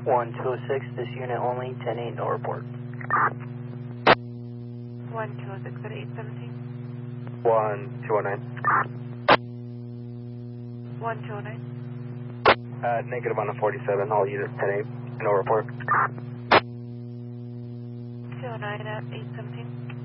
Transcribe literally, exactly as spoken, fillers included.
one two oh six, this unit only, ten eight, no report. one two oh six at eight seventeen. one two oh nine. one two oh nine. Uh, negative on the forty-seven, all units ten eight, no report. two oh nine at eight seventeen.